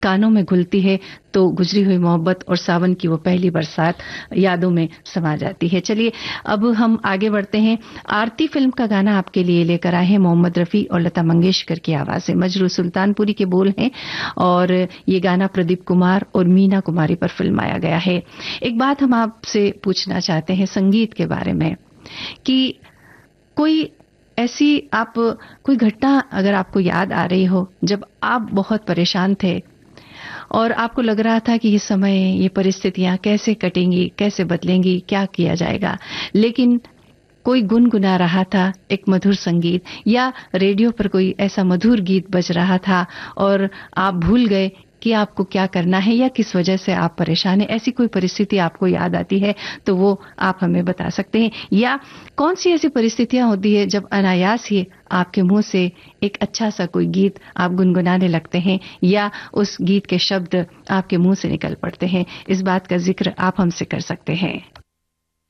कानों में घुलती है तो गुजरी हुई मोहब्बत और सावन की वो पहली बरसात यादों में समा जाती है। चलिए अब हम आगे बढ़ते हैं। आरती फिल्म का गाना आपके लिए लेकर आए हैं मोहम्मद रफी और लता मंगेशकर की आवाज में। मजरू सुल्तानपुरी के बोल हैं और ये गाना प्रदीप कुमार और मीना कुमारी पर फिल्माया गया है। एक बात हम आपसे पूछना चाहते हैं संगीत के बारे में कि कोई ऐसी आप कोई घटना अगर आपको याद आ रही हो जब आप बहुत परेशान थे और आपको लग रहा था कि ये समय, ये परिस्थितियां कैसे कटेंगी, कैसे बदलेंगी, क्या किया जाएगा, लेकिन कोई गुनगुना रहा था एक मधुर संगीत या रेडियो पर कोई ऐसा मधुर गीत बज रहा था और आप भूल गए कि आपको क्या करना है या किस वजह से आप परेशान हैं। ऐसी कोई परिस्थिति आपको याद आती है तो वो आप हमें बता सकते हैं। या कौन सी ऐसी परिस्थितियां होती है जब अनायास ही आपके मुंह से एक अच्छा सा कोई गीत आप गुनगुनाने लगते हैं या उस गीत के शब्द आपके मुंह से निकल पड़ते हैं। इस बात का जिक्र आप हमसे कर सकते हैं।